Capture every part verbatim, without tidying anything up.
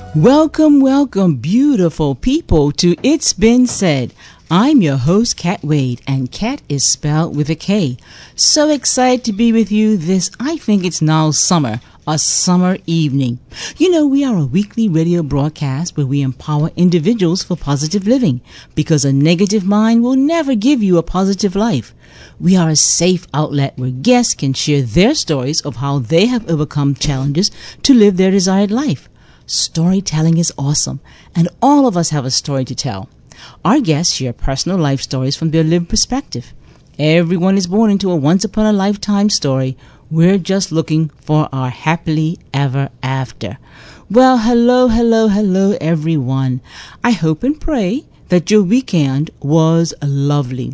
Welcome, welcome, beautiful people, to It's Been Said. I'm your host, Kat Wade, and Kat is spelled with a K. So excited to be with you this, I think it's now summer, a summer evening. You know, we are a weekly radio broadcast where we empower individuals for positive living, because a negative mind will never give you a positive life. We are a safe outlet where guests can share their stories of how they have overcome challenges to live their desired life. Storytelling is awesome, and all of us have a story to tell. Our guests share personal life stories from their lived perspective. Everyone is born into a once-upon-a-lifetime story. We're just looking for our happily ever after. Well, hello, hello, hello, everyone. I hope and pray that your weekend was lovely.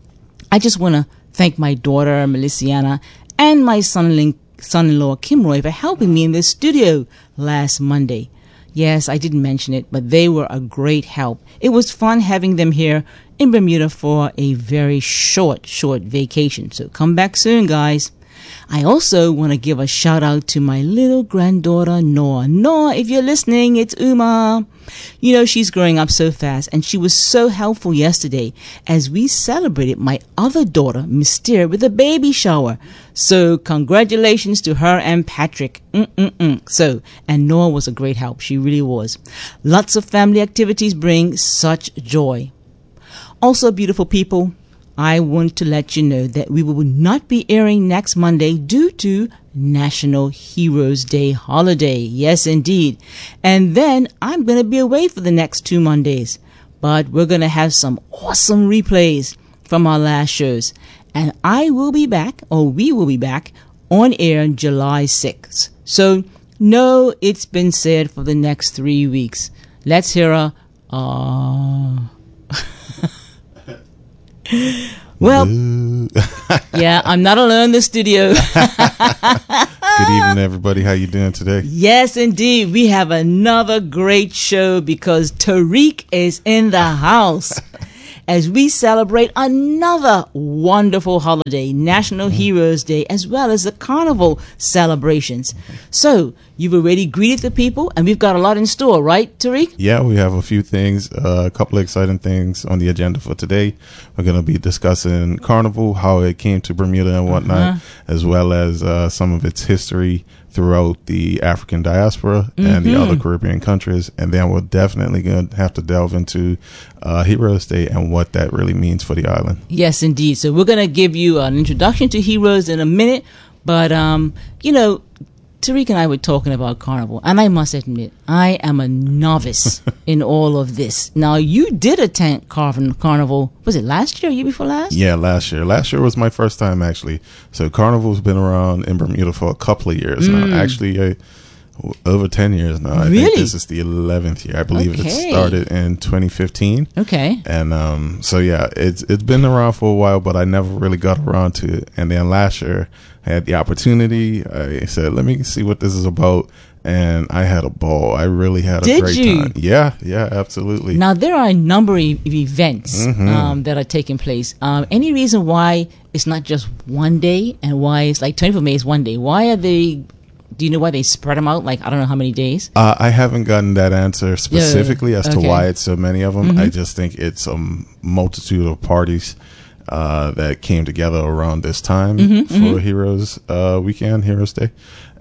I just want to thank my daughter, Meliciana, and my son-in-law, son-in-law Kim Roy, for helping me in the studio last Monday. Yes, I didn't mention it, but they were a great help. It was fun having them here in Bermuda for a very short, short vacation. So come back soon, guys. I also want to give a shout out to my little granddaughter, Noah. Noah, if you're listening, it's Uma. You know, she's growing up so fast, and she was so helpful yesterday as we celebrated my other daughter, Mystere, with a baby shower. So congratulations to her and Patrick. Mm-mm-mm. So, and Noah was a great help. She really was. Lots of family activities bring such joy. Also, beautiful people, I want to let you know that we will not be airing next Monday due to National Heroes Day holiday. Yes, indeed. And then I'm going to be away for the next two Mondays. But we're going to have some awesome replays from our last shows. And I will be back, or we will be back, on air July sixth. So, no, it's been said for the next three weeks. Let's hear a... Uh... Well, yeah, I'm not alone in the studio. Good evening, everybody. How you doing today? Yes, indeed. We have another great show because Tariq is in the house as we celebrate another wonderful holiday, National mm-hmm. Heroes Day, as well as the Carnival celebrations. So, you've already greeted the people, and we've got a lot in store, right, Tariq? Yeah, we have a few things, uh, a couple of exciting things on the agenda for today. We're going to be discussing Carnival, how it came to Bermuda and whatnot, uh-huh. as well as uh, some of its history throughout the African diaspora mm-hmm. and the other Caribbean countries. And then we're definitely going to have to delve into uh, Heroes Day and what that really means for the island. Yes, indeed. So we're going to give you an introduction to Heroes in a minute. But, um, you know, Tariq and I were talking about Carnival, and I must admit, I am a novice in all of this. Now, you did attend Carnival, was it last year or year before last? Yeah, last year. Last year was my first time, actually. So Carnival's been around in Bermuda for a couple of years mm. now. Actually, uh, over ten years now. I really? think this is the eleventh year. I believe okay. it started in twenty fifteen. Okay. And um, so, yeah, it's it's been around for a while, but I never really got around to it. And then last year, I had the opportunity. I said, let me see what this is about. And I had a ball. I really had a Did great you? time. Yeah, yeah, absolutely. Now, there are a number of events mm-hmm. um, that are taking place. Um, any reason why it's not just one day and why it's like twenty-fourth of May is one day? Why are they... Do you know why they spread them out? Like, I don't know how many days. Uh, I haven't gotten that answer specifically yeah. as okay. to why it's so many of them. Mm-hmm. I just think it's a multitude of parties uh, that came together around this time mm-hmm, for mm-hmm. Heroes uh, Weekend, Heroes Day.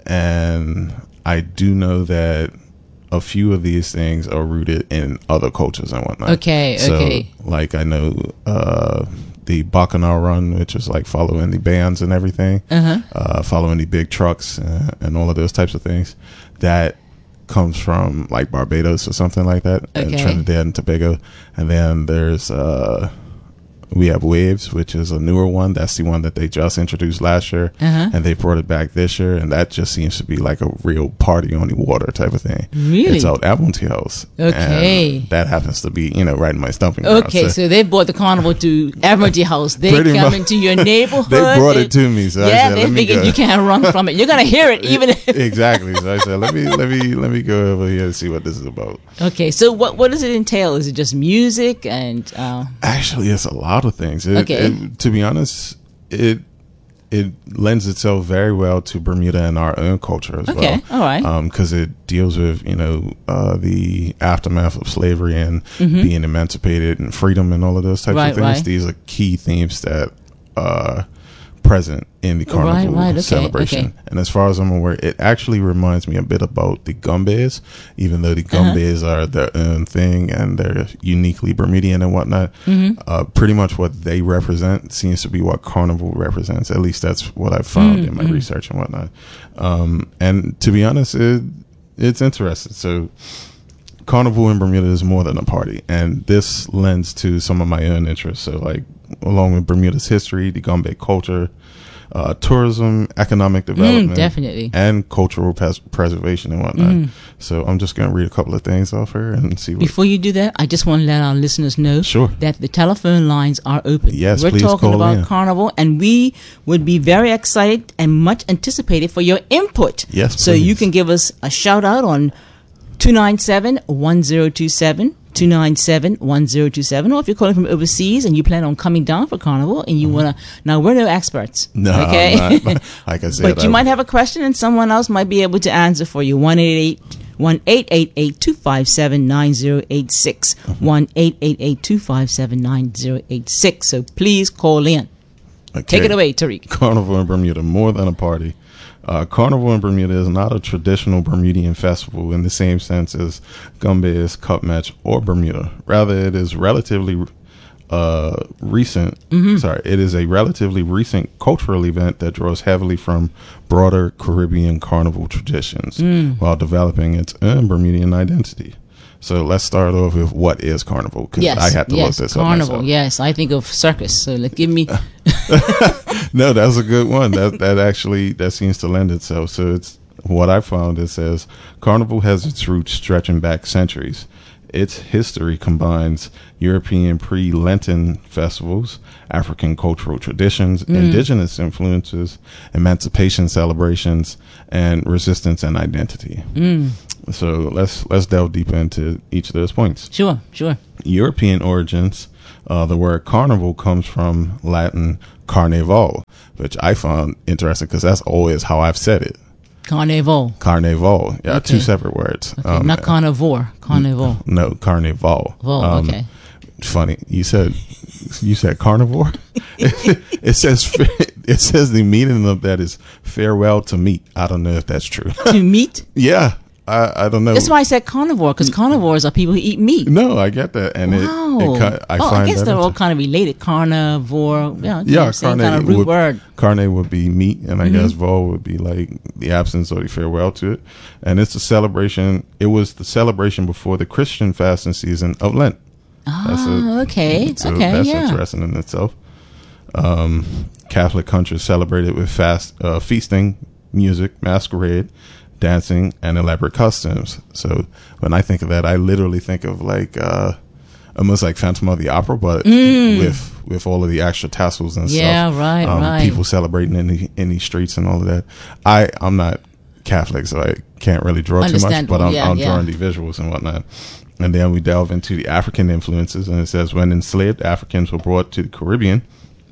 And I do know that a few of these things are rooted in other cultures and whatnot. Okay, so, okay. like, I know... Uh, the Bacchanal Run, which is like following the bands and everything, uh-huh. uh, following the big trucks uh, and all of those types of things. That comes from like Barbados or something like that, okay. and Trinidad and Tobago. And then there's uh, we have Waves, which is a newer one. That's the one that they just introduced last year, uh-huh. and they brought it back this year. And that just seems to be like a real party on the water type of thing. Really? It's out Admiralty House. Okay. And that happens to be, you know, right in my stomping ground. Okay, so, so they brought the carnival to Admiralty House. They come much. into your neighborhood. They brought it to me. So yeah, I said, they let me figured go. You can't run from it. You're gonna hear it, even if exactly. So I said, let me let me let me go over here and see what this is about. Okay, so what what does it entail? Is it just music and? Uh... Actually, it's a lot of things. It, okay. It, to be honest, it it lends itself very well to Bermuda and our own culture as okay. well. All right. Because um, it deals with, you know, uh, the aftermath of slavery and mm-hmm. being emancipated and freedom and all of those types right, of things. Right. These are key themes that are present in the carnival right, right. Okay, celebration. okay. And as far as I'm aware, it actually reminds me a bit about the Gumbays, even though the Gumbays uh-huh. are their own thing and they're uniquely Bermudian and whatnot. Mm-hmm. Uh, pretty much what they represent seems to be what carnival represents. At least that's what I've found mm-hmm. in my research and whatnot. Um, and to be honest, it, it's interesting. So carnival in Bermuda is more than a party. And this lends to some of my own interests. So like, along with Bermuda's history, the Gumbay culture, uh, tourism, economic development, mm, definitely, and cultural pres- preservation and whatnot. Mm. So I'm just going to read a couple of things off here and see what. Before you do that, I just want to let our listeners know sure. that the telephone lines are open. Yes, We're please talking call about in. Carnival, and we would be very excited and much anticipated for your input. Yes, so please. you can give us a shout out on two nine seven, one zero two seven. two nine seven, one zero two seven, or if you're calling from overseas and you plan on coming down for Carnival and you mm-hmm. want to, now we're no experts, no, okay? Not, not, like I said, but you I, might have a question and someone else might be able to answer for you. one eight eight eight, two five seven, nine zero eight six, mm-hmm. one eight eight eight, two five seven, nine zero eight six. So please call in. Okay. Take it away, Tariq. Carnival in Bermuda, more than a party. Uh, Carnival in Bermuda is not a traditional Bermudian festival in the same sense as Gumbay's, Cup Match, or Bermuda. Rather, it is relatively uh, recent. Mm-hmm. Sorry, it is a relatively recent cultural event that draws heavily from broader Caribbean carnival traditions mm. while developing its own Bermudian identity. So let's start off with what is Carnival, because yes, I had to yes, look this Carnival, up myself. Yes, I think of circus. So like, give me. No, that's a good one. That that actually that seems to lend itself. So it's what I found. It says Carnival has its roots stretching back centuries. Its history combines European pre-Lenten festivals, African cultural traditions, mm. indigenous influences, emancipation celebrations, and resistance and identity. Mm. So let's let's delve deeper into each of those points. Sure, sure. European origins. Uh, the word carnival comes from Latin carnaval, which I found interesting because that's always how I've said it. Carnaval. Carnaval. Yeah, okay. Two separate words. Okay. Um, Not carnivore. Carnaval. N- no, carnaval. Vol, um, okay. Funny. You said you said carnivore. It says it says the meaning of that is farewell to meat. I don't know if that's true. To meat? Yeah. I, I don't know. That's why I said carnivore, because carnivores are people who eat meat. No, I get that, and wow. it, it I oh, find I guess that they're all kind of related. Carnivore, yeah, yeah, same kind of root would, word. Carne would be meat, and I mm-hmm. guess vol would be like the absence or the farewell to it. And it's a celebration. It was the celebration before the Christian fasting season of Lent. Ah, a, okay, so okay, that's yeah. interesting in itself. Um, Catholic countries celebrated with fast uh, feasting, music, masquerade, dancing, and elaborate costumes. So when I think of that, I literally think of like uh, almost like Phantom of the Opera, but mm. with with all of the extra tassels and yeah, stuff. Yeah, right, um, right. People celebrating in the in the streets and all of that. I I'm not Catholic, so I can't really draw too much, but I'm, yeah, I'm yeah. drawing the visuals and whatnot. And then we delve into the African influences, and it says when enslaved Africans were brought to the Caribbean,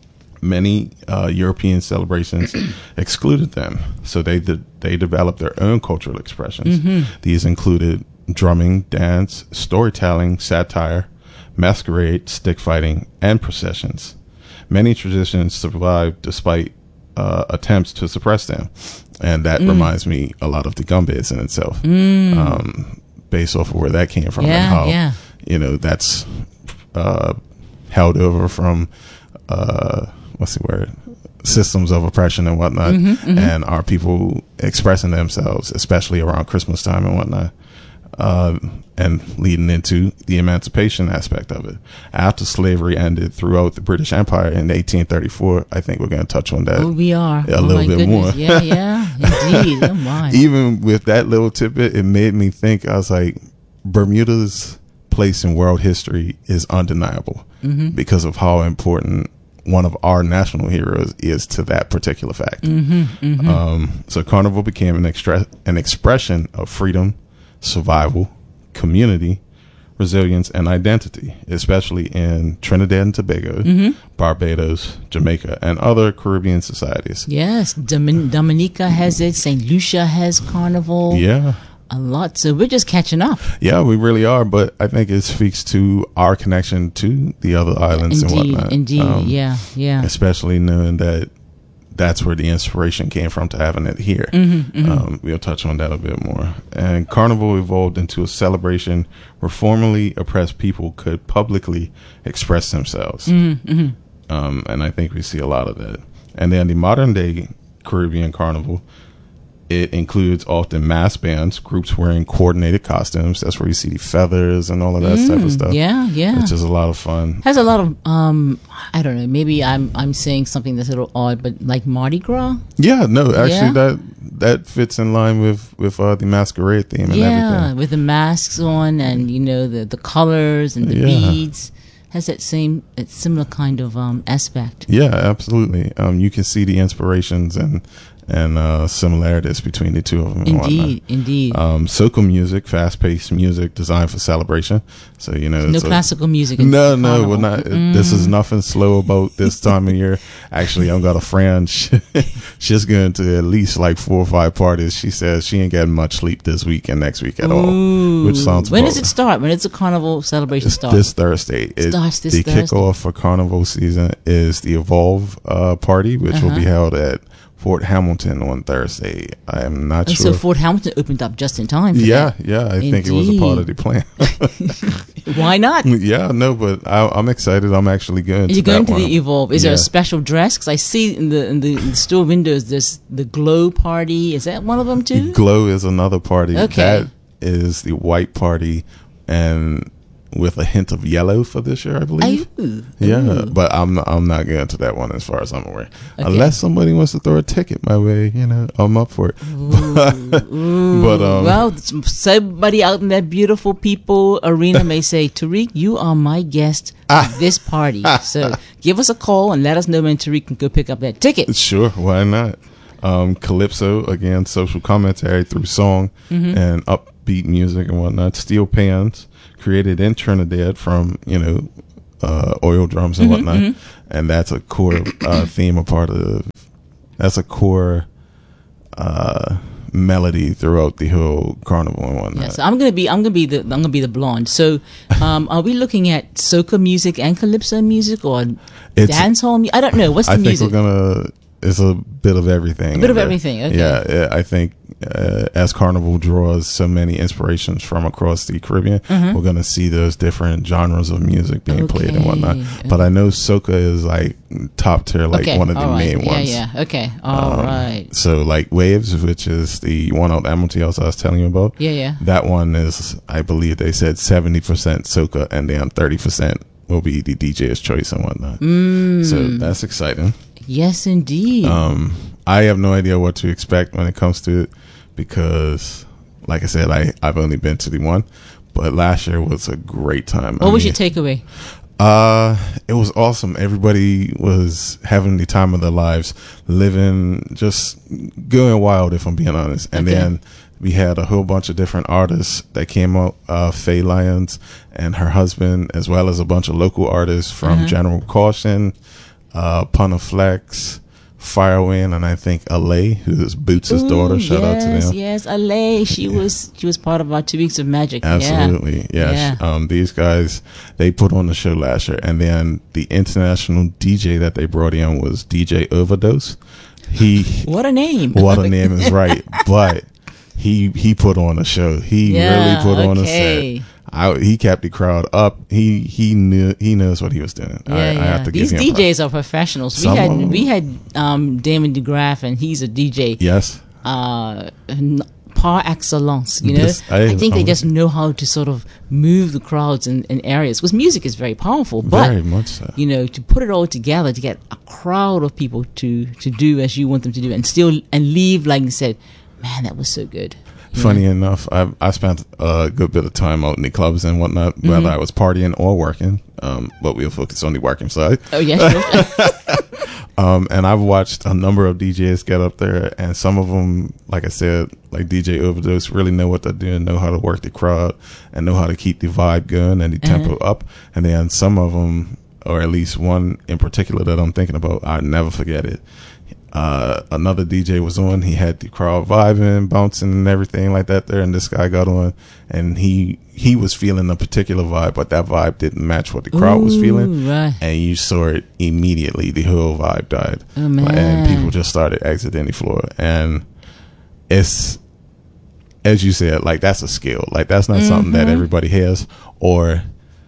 many uh, European celebrations excluded them, so they de- they developed their own cultural expressions. Mm-hmm. These included drumming, dance, storytelling, satire, masquerade, stick fighting, and processions. Many traditions survived despite uh, attempts to suppress them, and that mm. reminds me a lot of the Gumbays in itself, mm. um, based off of where that came from yeah, and how yeah. you know that's uh, held over from. Uh, what's the word? Systems of oppression and whatnot, mm-hmm, mm-hmm. and our people expressing themselves, especially around Christmas time and whatnot, uh, and leading into the emancipation aspect of it. After slavery ended throughout the British Empire in eighteen thirty-four, I think we're going to touch on that. Oh, we are a oh, little bit goodness. more. Yeah, yeah, indeed. Oh my! Even with that little tidbit, it made me think. I was like, Bermuda's place in world history is undeniable mm-hmm. because of how important one of our national heroes is to that particular fact. Mm-hmm, mm-hmm. Um, so Carnival became an, extra- an expression of freedom, survival, community, resilience, and identity, especially in Trinidad and Tobago, mm-hmm. Barbados, Jamaica, and other Caribbean societies. Yes, Domin- Dominica has it. Saint Lucia has Carnival. Yeah. A lot. So we're just catching up. Yeah, we really are. But I think it speaks to our connection to the other islands indeed, and whatnot. Indeed, um, yeah, yeah. Especially knowing that that's where the inspiration came from to having it here. Mm-hmm, mm-hmm. Um, we'll touch on that a bit more. And Carnival evolved into a celebration where formerly oppressed people could publicly express themselves. Mm-hmm, mm-hmm. Um, and I think we see a lot of that. And then the modern day Caribbean Carnival, it includes often mass bands, groups wearing coordinated costumes. That's where you see the feathers and all of that mm, type of stuff. Yeah, yeah. Which is a lot of fun. Has a lot of, um, I don't know, maybe I'm I'm saying something that's a little odd, but like Mardi Gras? Yeah, no, actually yeah. that that fits in line with, with uh, the masquerade theme and yeah, everything. Yeah, with the masks on and, you know, the, the colors and the yeah. beads. Has that same, that similar kind of um, aspect. Yeah, absolutely. Um, you can see the inspirations and and uh, similarities between the two of them. Indeed, indeed. Um, soca music, fast-paced music designed for celebration. So, you know. No it's classical a, music. No, no, we're not. Mm. This is nothing slow about this time of year. Actually, I've got a friend. She, she's going to at least like four or five parties. She says she ain't getting much sleep this week and next week at Ooh. all. Which sounds When about, does it start? When does the carnival celebration it's start? This Thursday. It starts this the Thursday. The kickoff for carnival season is the Evolve uh, party, which uh-huh. will be held at Fort Hamilton on Thursday. I am not and sure. So Fort Hamilton opened up just in time. For yeah, that. yeah. I Indeed. think it was a part of the plan. Why not? Yeah, no, but I, I'm excited. I'm actually going. You're to going that to one. the Evolve. Is yeah. there a special dress? Because I see in the, in the in the store windows there's the Glow party. Is that one of them too? The Glow is another party. Okay. That is the white party, and with a hint of yellow for this year, I believe. Ooh. Yeah, Ooh. but I'm I'm not going to that one as far as I'm aware. Okay. Unless somebody wants to throw a ticket my way, you know, I'm up for it. Ooh. Ooh. But um, well, somebody out in that beautiful people arena may say, Tariq, you are my guest at this party. So give us a call and let us know when Tariq can go pick up that ticket. Sure, why not? Um, Calypso, again, social commentary through song mm-hmm. and upbeat music and whatnot. Steel pans, created in Trinidad from, you know, uh, oil drums and mm-hmm, whatnot. Mm-hmm. And that's a core uh, theme, a part of, that's a core uh, melody throughout the whole carnival and whatnot. Yeah, so I'm gonna be, I'm gonna be the, I'm gonna be the blonde. So, um, are we looking at soca music and calypso music or dancehall music? I don't know. What's the I think music? we're gonna. It's a bit of everything. A bit of everything, okay. Yeah, I think uh, as Carnival draws so many inspirations from across the Caribbean, mm-hmm. we're going to see those different genres of music being okay. played and whatnot. Okay. But I know soca is like top tier, like okay. one of the All main right. ones. Yeah, yeah. Okay. All um, right. So like Waves, which is the one out Amity else I was telling you about. Yeah, yeah. That one is, I believe they said seventy percent soca and then thirty percent will be the D J's choice and whatnot. Mm. So that's exciting. Yes, indeed. Um, I have no idea what to expect when it comes to it because, like I said, I, I've only been to the one, but last year was a great time. What I was mean, your takeaway? Uh, it was awesome. Everybody was having the time of their lives, living, just going wild, if I'm being honest. And okay. then we had a whole bunch of different artists that came out, uh, Faye Lyons and her husband, as well as a bunch of local artists from uh-huh. General Caution, uh, Punaflex, Firewind, and I think Alay, who's Boots' Ooh, daughter. Shout yes, out to them. Yes, Alay. She yeah. was she was part of our Two Weeks of Magic. Absolutely, yeah. yes. Yeah. Um, these guys, they put on the show last year, and then the international D J that they brought in was D J Overdose. He what a name! What a name is right, but he he put on a show. He yeah, really put okay. on a set. I, he kept the crowd up. He he knew he knows what he was doing. Yeah, I, yeah. I have to These give him D Js are professionals. Some we had of them. we had um, Damon DeGraff, and he's a D J. Yes. Uh, par excellence. You know, this, I, I think I, they just know how to sort of move the crowds in, in areas. Because music is very powerful, but very much so. You know, to put it all together to get a crowd of people to to do as you want them to do, and still and leave like you said, man, that was so good. Funny yeah. enough, I I spent a good bit of time out in the clubs and whatnot, mm-hmm. whether I was partying or working. Um, but we'll focus on the working side. Oh yeah, sure. Um, and I've watched a number of D Js get up there, and some of them, like I said, like D J Overdose, really know what they're doing, know how to work the crowd, and know how to keep the vibe going and the uh-huh. tempo up. And then some of them, or at least one in particular that I'm thinking about, I never forget it. Uh, another D J was on. He had the crowd vibing, bouncing, and everything like that there. And this guy got on, and he he was feeling a particular vibe, but that vibe didn't match what the crowd Ooh, was feeling. Right. And you saw it immediately. The whole vibe died, oh, man. and people just started exiting the floor. And it's, as you said, like that's a skill. Like that's not mm-hmm. something that everybody has, or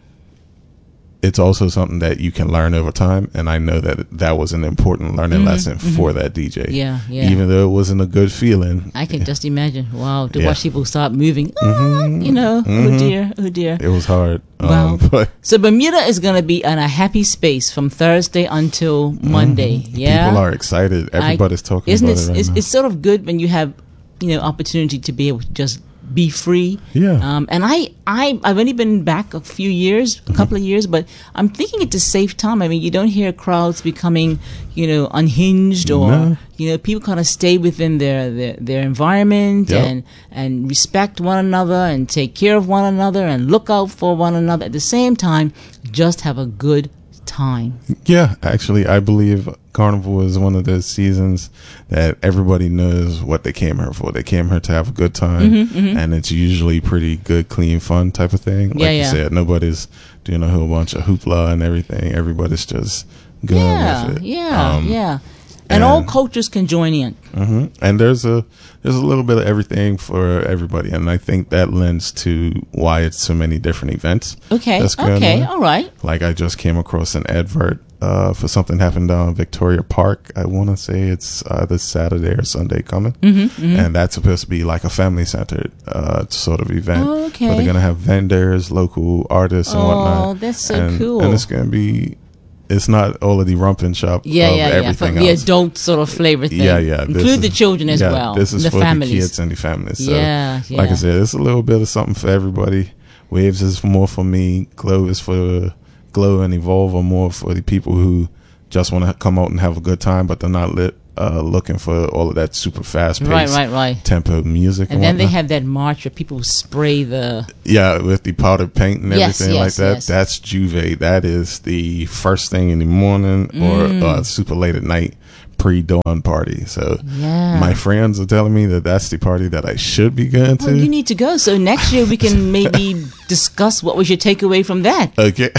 it's also something that you can learn over time. And I know that that was an important learning mm-hmm, lesson mm-hmm. for that D J. Yeah, yeah. Even though it wasn't a good feeling. I can just imagine. Wow. To yeah. watch people start moving. Ah, mm-hmm, you know, mm-hmm. oh dear, oh dear. It was hard. Wow. Um, but so Bermuda is going to be in a happy space from Thursday until Monday. Mm-hmm. Yeah. People are excited. Everybody's I, talking isn't about it, it right it's, now. it's sort of good when you have, you know, opportunity to be able to just be free. Yeah. Um, and I, I, I've only been back a few years, a mm-hmm. couple of years, but I'm thinking it's a safe time. I mean, you don't hear crowds becoming, you know, unhinged or, no. you know, people kind of stay within their, their, their environment yep. and, and respect one another and take care of one another and look out for one another. At the same time, just have a good time. Yeah, actually, I believe Carnival is one of those seasons that everybody knows what they came here for. They came here to have a good time, mm-hmm, mm-hmm. and it's usually pretty good, clean, fun type of thing. Like yeah, you yeah. said, nobody's doing a whole bunch of hoopla and everything. Everybody's just going yeah, with it. Yeah, um, yeah. And, and all cultures can join in. Mm-hmm. And there's a there's a little bit of everything for everybody, and I think that lends to why it's so many different events. Okay, that's going okay, on. all right. Like I just came across an advert uh, for something happened down Victoria Park. I want to say it's either Saturday or Sunday coming, mm-hmm, mm-hmm. and that's supposed to be like a family-centered uh, sort of event. Oh, okay. Where they're gonna have vendors, local artists, and oh, whatnot. Oh, that's so and, cool. And it's gonna be. It's not all of the rumping shop yeah, of yeah, everything yeah, the else. adult sort of flavor thing. Yeah, yeah. Include the is, children as yeah, well. This is the for families. the kids and the families. So, yeah, yeah. like I said, it's a little bit of something for everybody. Waves is more for me. Glow is for Glow and Evolve are more for the people who just want to come out and have a good time, but they're not lit. Uh, looking for all of that super fast paced right, right, right. tempo music. And, and then whatnot. they have that march where people spray the... Yeah, with the powdered paint and yes, everything yes, like that. Yes. That's Juve. That is the first thing in the morning mm. or uh, super late at night pre-dawn party. So yeah. my friends are telling me that that's the party that I should be going to. Well, you need to go. So next year we can maybe discuss what was your takeaway from that. Okay.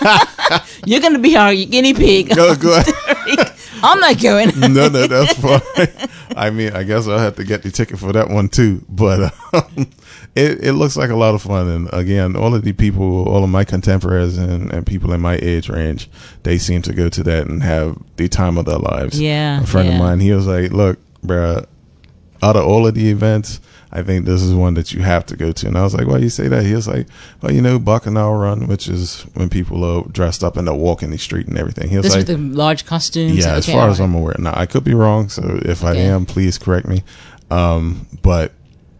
You're going to be our guinea pig. Go, go ahead. I'm not going. no, no, that's fine. I mean, I guess I'll have to get the ticket for that one too. But um, it, it looks like a lot of fun. And again, all of the people, all of my contemporaries and, and people in my age range, they seem to go to that and have the time of their lives. Yeah. A friend yeah. of mine, he was like, look, bruh, out of all of the events, I think this is one that you have to go to. And I was like, why you say that? He was like, well, you know, Bacchanal Run, which is when people are dressed up and they're walking the street and everything. He was this like, with the large costumes? yeah, okay, as far right. as I'm aware. Now, I could be wrong, so if I okay. am, please correct me. Um, but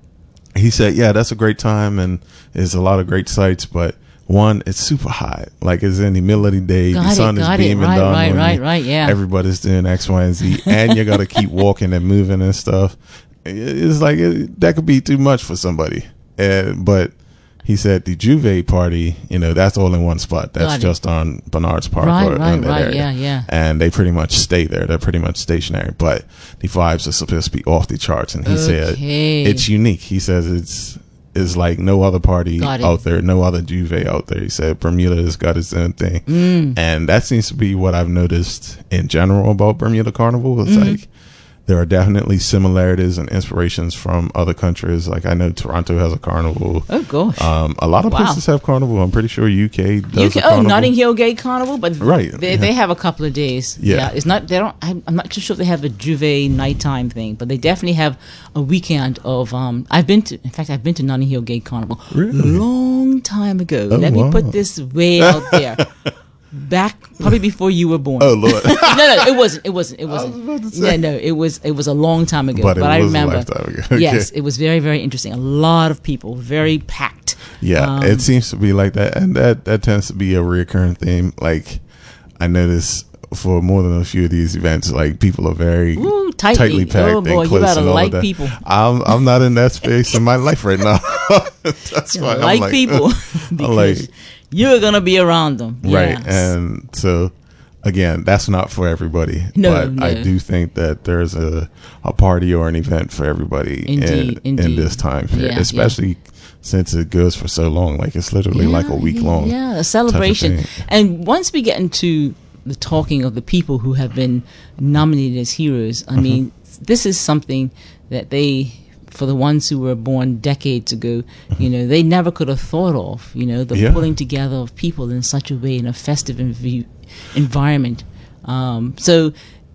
he said, yeah, that's a great time and there's a lot of great sights, but one, it's super hot. Like it's in the middle of the day. Got the sun it, is got beaming it. Right, down right, on right, you. right, yeah. Everybody's doing X, Y, and Z, and you got to keep walking and moving and stuff. It's like it, that could be too much for somebody. Uh, but he said the Juve party, you know, that's all in one spot. That's just on Bernard's Park right, or right, in that right, area. Yeah, yeah. And they pretty much stay there. They're pretty much stationary. But the vibes are supposed to be off the charts. And he okay. said it's unique. He says it's is like no other party out there, no other Juve out there. He said Bermuda has got its own thing. Mm. And that seems to be what I've noticed in general about Bermuda Carnival. It's mm-hmm. like there are definitely similarities and inspirations from other countries. Like I know Toronto has a carnival. Oh gosh. Um, a lot of wow. places have carnival. I'm pretty sure U K does. U K, a carnival. oh, Notting Hill Gay Carnival, but right. they yeah. they have a couple of days. Yeah. yeah it's not. They don't. I'm, I'm not too sure if they have a Juve nighttime thing, but they definitely have a weekend of. Um, I've been to. In fact, I've been to Notting Hill Gay Carnival really? a long time ago. Oh, Let wow. me put this way out there. Back probably before you were born. Oh Lord! no, no, it wasn't. It wasn't. It wasn't. I was about to say. Yeah, no, it was. It was a long time ago. But, but it I was remember. A lifetime ago. Okay. Yes, it was very, very interesting. A lot of people, very packed. Yeah, um, it seems to be like that, and that that tends to be a recurring theme. Like I notice for more than a few of these events, like people are very Ooh, tightly. tightly packed oh, boy, and close you gotta and all like of that. people. I'm I'm not in that space in my life right now. That's You why I'm like like people because like, you're gonna be around them, right? Yes. And so again, that's not for everybody. No, but no. I do think that there's a a party or an event for everybody Indeed, in, indeed. in this time period, Yeah, especially since it goes for so long. Like it's literally Yeah, like a week long. Yeah, a celebration. thing. And once we get into the talking of the people who have been nominated as heroes, I mean, this is something that they, for the ones who were born decades ago, you know, they never could have thought of, you know, the Yeah. pulling together of people in such a way in a festive env- environment. Um, so,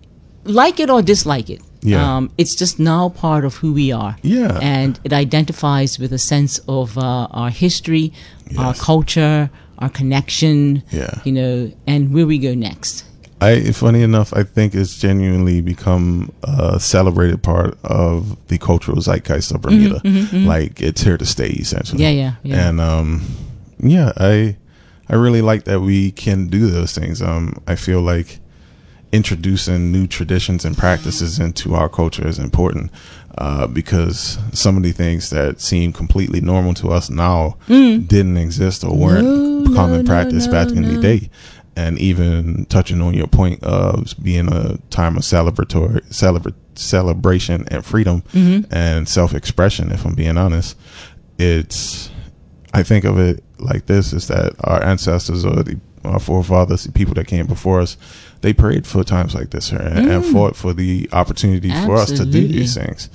like it or dislike it, Yeah. um, it's just now part of who we are. Yeah. And it identifies with a sense of uh, our history, our Yes. culture, our connection, Yeah. you know, and where we go next. I, funny enough, I think it's genuinely become a celebrated part of the cultural zeitgeist of Bermuda. Like it's here to stay, essentially. Yeah, yeah, yeah. And um, yeah, I I really like that we can do those things. Um, I feel like introducing new traditions and practices into our culture is important uh, because some of the things that seem completely normal to us now didn't exist or weren't No, common no, practice no, back in no. the day. And even touching on your point of being a time of celebratory celebra- celebration and freedom and self-expression, if I'm being honest, it's, I think of it like this, is that our ancestors or the, our forefathers, the people that came before us, they prayed for times like this and, and fought for the opportunity for us to do Absolutely. these things.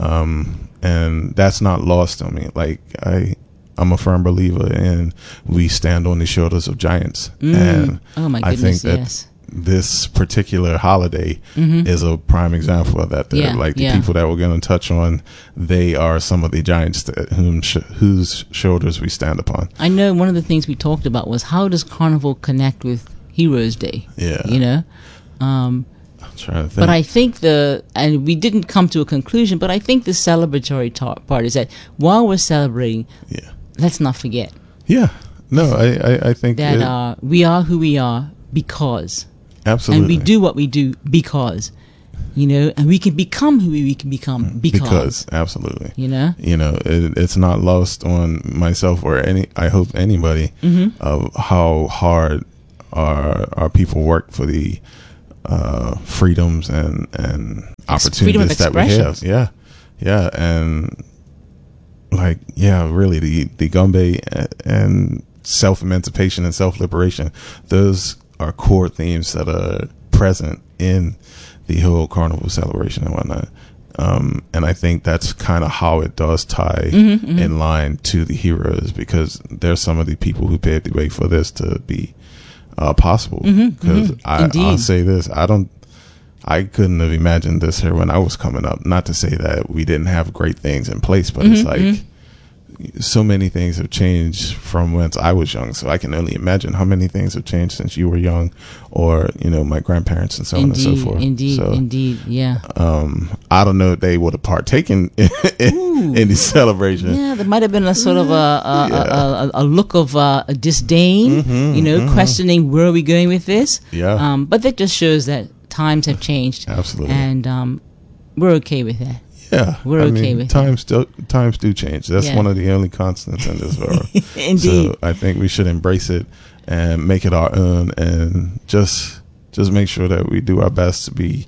Um, and that's not lost on me. Like I, I'm a firm believer in we stand on the shoulders of giants. And Oh, my I goodness, think that yes. this particular holiday is a prime example of that. There. Yeah, Like the yeah. people that we're going to touch on, they are some of the giants that whom sh- whose shoulders we stand upon. I know one of the things we talked about was how does Carnival connect with Heroes Day? Yeah. You know? Um, I'm trying to think. but I think the, and we didn't come to a conclusion, but I think the celebratory ta- part is that while we're celebrating, yeah. let's not forget Yeah. No, I, I, I think that it, uh, we are who we are because. absolutely. And we do what we do because, you know, and we can become who we can become because, because absolutely. you know. You know, it, it's not lost on myself or any, I hope anybody, Mm-hmm. of how hard our our people work for the uh, freedoms and, and freedom of opportunities that we have. expression. Yeah. Yeah. And like, yeah, really the, the Gumbe and self-emancipation and self-liberation, those are core themes that are present in the whole Carnival celebration and whatnot. Um, and I think that's kind of how it does tie Mm-hmm, mm-hmm. in line to the heroes, because there's some of the people who paved the way for this to be uh, possible. Because mm-hmm. I, Indeed. I'll say this, I don't, I couldn't have imagined this here when I was coming up. Not to say that we didn't have great things in place, but it's Mm-hmm, like so many things have changed from when I was young. So I can only imagine how many things have changed since you were young, or, you know, my grandparents and so Indeed, on and so forth. indeed, so, indeed, yeah. um, I don't know if they would have partaken in, in, in the celebration. Yeah, there might have been a sort of a a, Yeah. a, a, a look of uh, a disdain, Mhm, you know, mhm. questioning where are we going with this. Yeah. Um, but that just shows that times have changed. Absolutely. And um, we're okay with that. Yeah, We're I okay mean, with it. times still times do change. That's Yeah. one of the only constants in this world. Indeed. So I think we should embrace it and make it our own, and just just make sure that we do our best to be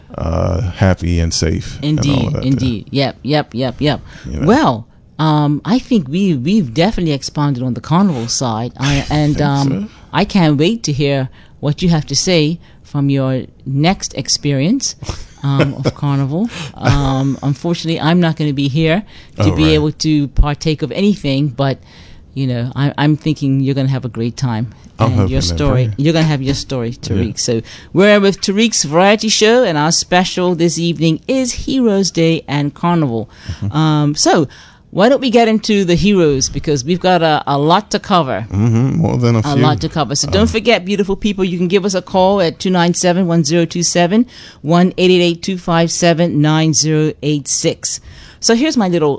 uh, happy and safe. and all Indeed, of that indeed. Yep, yep, yep, yep. You know. Well, um, I think we we've definitely expanded on the Carnival side, I, and think um, so. I can't wait to hear what you have to say from your next experience um, of Carnival. Um, unfortunately, I'm not going to be here to Oh, be right. able to partake of anything, but you know, I, I'm thinking you're going to have a great time. I'm and hoping your and story, praying. you're going to have your story, Tariq. So we're with Tariq's Variety Show, and our special this evening is Heroes Day and Carnival. Mm-hmm. Um, so why don't we get into the heroes, because we've got a, a lot to cover. Mm-hmm, more than a A few. lot to cover. So don't forget, beautiful people, you can give us a call at two nine seven, one zero two seven, one eight eight eight, two five seven, nine zero eight six. So here's my little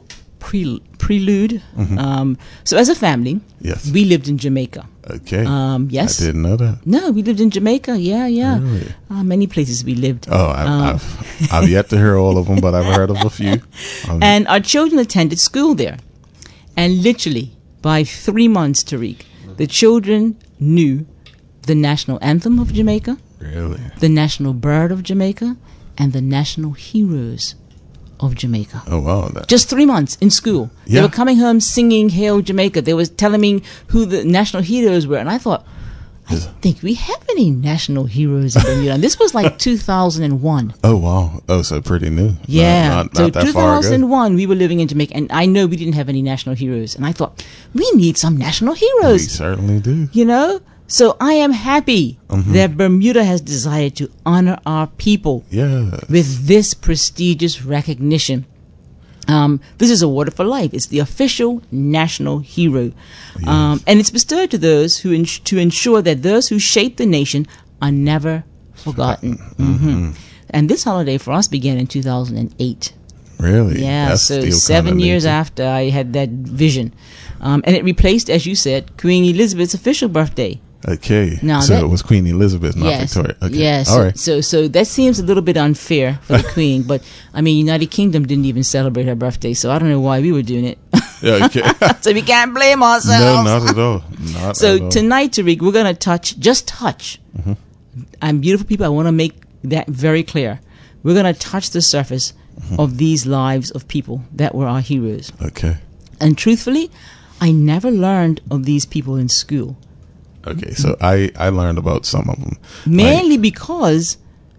pre- prelude. Mhm. Um, so as a family, Yes. we lived in Jamaica. Okay. Um, yes. I didn't know that. No, we lived in Jamaica. Yeah, yeah. Really? Uh, many places we lived. Oh, I, Um, I've, I've yet to hear all of them, but I've heard of a few. Um, And our children attended school there. And literally, by three months, Tariq, the children knew the national anthem of Jamaica, really? the national bird of Jamaica, and the national heroes of Jamaica. Oh, wow. That, Just three months in school. They Yeah. were coming home singing Hail Jamaica. They was telling me who the national heroes were. And I thought, I Is- think we have any national heroes in Bermuda. And this was like two thousand one. oh, wow. Oh, so pretty new. Not- Yeah. Not, not, so that far ago. two thousand one, we were living in Jamaica. And I know we didn't have any national heroes. And I thought, we need some national We heroes. certainly do. You know? So I am happy Mhm. that Bermuda has decided to honor our people Yeah. with this prestigious recognition. Um, this is Awarded for Life. It's the official national hero. Um, and it's bestowed to those who ins- to ensure that those who shape the nation are never forgotten. hmm And this holiday for us began in two thousand eight. Really? Yeah, That's so still seven kinda years new, too. after I had that vision. Um, and it replaced, as you said, Queen Elizabeth's official birthday. Okay. Now so that- it was Queen Elizabeth, not yes, Victoria. Okay. yes. All right. So, so that seems a little bit unfair for the Queen, but I mean, United Kingdom didn't even celebrate her birthday, so I don't know why we were doing it. Yeah, okay. So we can't blame ourselves. no, not at all. Not So at all. tonight, Tariq, we're gonna touch, just touch. Mhm. And beautiful people, I want to make that very clear. We're gonna touch the surface Mm-hmm. of these lives of people that were our heroes. Okay. And truthfully, I never learned of these people in school. Okay. So I, I learned about some of them. Mainly because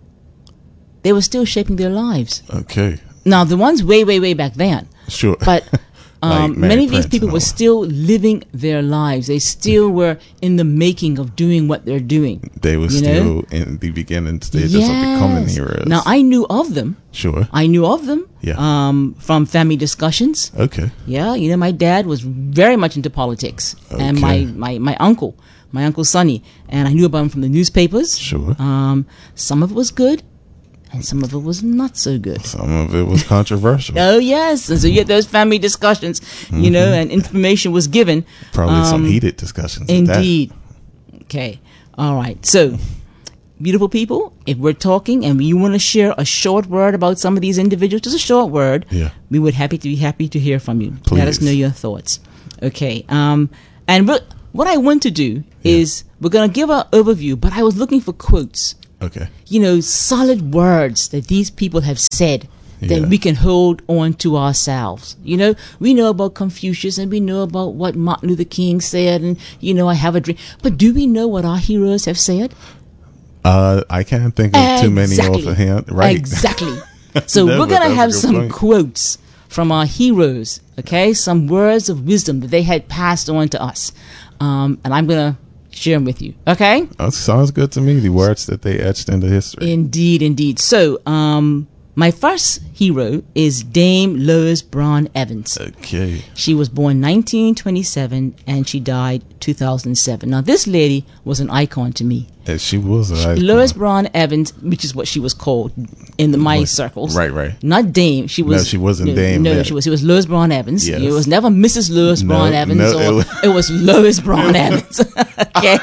they were still shaping their lives. Okay. Now, the ones way, way, way back then. Sure. But um, Like Mary many of these Prince people and were all. still living their lives. They still were in the making of doing what they're doing. They were you still know? in the beginning stages of becoming Yes. heroes. Now, I knew of them. Sure. I knew of them Yeah. um, from family discussions. Okay. Yeah, you know, my dad was very much into politics, and my, Okay. my, my uncle, my uncle Sonny, and I knew about him from the newspapers. Sure. Um, some of it was good, and some of it was not so good. Some of it was controversial. Oh yes, and so you had those family discussions, you know, and information was given. Probably some Um, heated discussions. at that. Indeed. Okay. All right. So, beautiful people, if we're talking and you want to share a short word about some of these individuals, just a short word, Yeah. we would happy to be happy to hear from you. Let us Please. know your thoughts. Okay. Um, and what what I want to do Yeah. is we're going to give an overview, but I was looking for quotes. Okay. You know, solid words that these people have said that Yeah. we can hold on to ourselves. You know, we know about Confucius and we know about what Martin Luther King said, and, you know, I have a dream. But do we know what our heroes have said? Uh, I can't think of too many Exactly. offhand. Right. Exactly. So No, we're but going to that's a have good some point. quotes from our heroes, okay? Some words of wisdom that they had passed on to us. Um, and I'm going to share them with you, okay? That sounds good to me. The words that they etched into history. Indeed, indeed. So, um, my first hero is Dame Lois Braun Evans. Okay. She was born nineteen twenty-seven and she died two thousand seven. Now, this lady was an icon to me. And she was a icon. Lois Braun Evans, which is what she was called in the my Right. circles. Right, right. Not Dame. She was. No, she wasn't no, Dame No, there. she was. She was Lois Braun Evans. Yes. It was never Missus Lois No, Braun Evans, no, or it it was- was, Lois Braun Evans. Okay,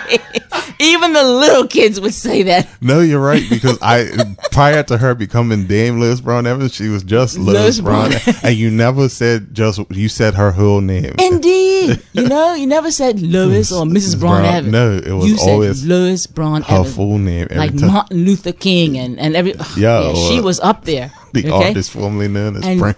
even the little kids would say that. No, you're right, because I prior to her becoming Dame Lois Braun Evans, she was just Lois, Lois Braun, Braun. and you never said just you said her whole name. Indeed, you know, you never said Lois or Missus Braun Braun- Evans. no, it was you always said Lois Braun her Evans. full name every Like time. Martin Luther King and, and every Yeah, yeah, she or was up there. the okay? artist formerly known as And Prince.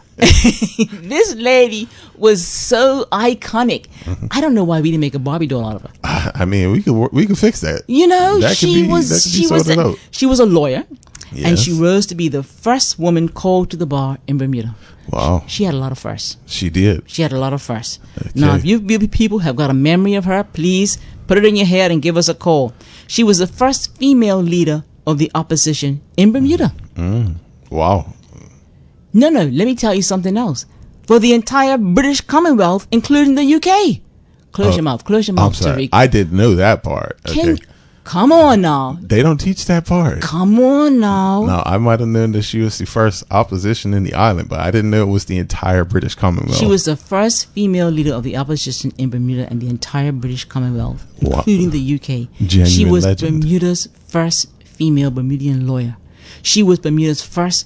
this lady was so iconic. Mm-hmm. I don't know why we didn't make a Barbie doll out of her. I I mean, we could wor- we could fix that. You know, That could she be- was that could be she was sorted a, out. she was a lawyer, and Yes. she rose to be the first woman called to the bar in Bermuda. Wow, She had a lot of firsts. she did. She had a lot of firsts. Okay. Now, if you you people have got a memory of her, please put it in your head and give us a call. She was the first female leader of the opposition in Bermuda. Mm. Wow. No, no, let me tell you something else. For the entire British Commonwealth, including the U K. Close Oh, your mouth. Close your I'm mouth, sorry. Tariq. I didn't know that part. Okay. Can, Come on now. They don't teach that part. Come on now. No, I might have known that she was the first opposition in the island, but I didn't know it was the entire British Commonwealth. She was the first female leader of the opposition in Bermuda and the entire British Commonwealth, Wow. including the U K. Genuine She was legend. Bermuda's first female Bermudian lawyer. She was Bermuda's first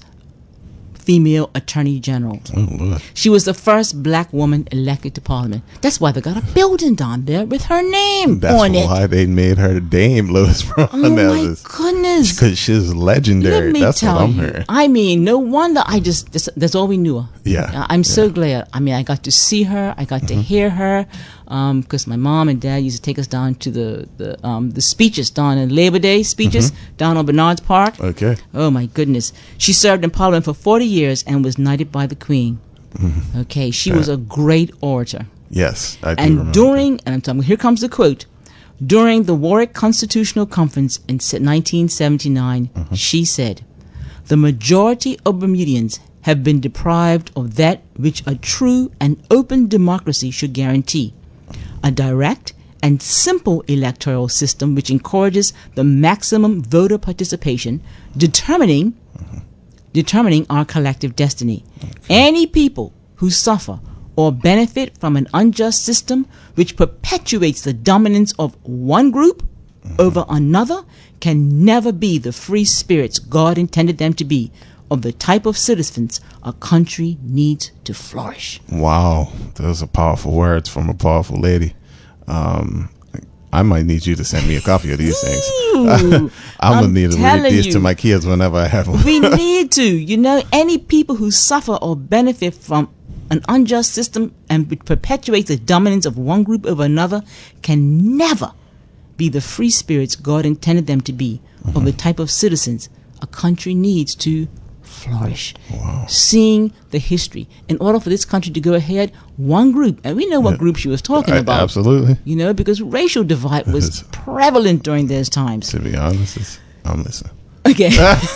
female attorney general. Oh, Lord. She was the first black woman elected to parliament. That's why they got a building down there with her name That's on it. why they made her Dame Lois Braun Oh my Evans. goodness. Because she's legendary. Let me That's tell what I'm you. hearing. I mean, no wonder I just, that's, that's all we knew her. Yeah. Uh, I'm so glad. I mean, I got to see her. I got Mm-hmm. to hear her. Um, because my mom and dad used to take us down to the, the, um, the speeches down in Labor Day speeches Mm-hmm. down on Bernard's Park. Okay. Oh my goodness. She served in Parliament for forty years and was knighted by the Queen. Mm-hmm. Okay. She was a great orator. Yes, I do And remember. during, and I'm telling you, here comes the quote. During the Warwick Constitutional Conference in se- nineteen seventy-nine, Mm-hmm. she said, "The majority of Bermudians have been deprived of that which a true and open democracy should guarantee, a direct and simple electoral system which encourages the maximum voter participation, determining determining our collective destiny. Any people who suffer or benefit from an unjust system which perpetuates the dominance of one group over another can never be the free spirits God intended them to be, of the type of citizens a country needs to flourish." Wow, those are powerful words from a powerful lady. Um, I might need you to send me a copy of these things. Ooh, I'm, I'm gonna need to read telling these you. to my kids whenever I have one. We need to. You know, any people who suffer or benefit from an unjust system and which perpetuates the dominance of one group over another can never be the free spirits God intended them to be, Mm-hmm. of the type of citizens a country needs to flourish. Wow. Seeing the history. In order for this country to go ahead, one group, and we know what Yeah. group she was talking I- about. Absolutely. You know, because racial divide was It's- prevalent during those times. To be honest, it's, I'm listening. Okay.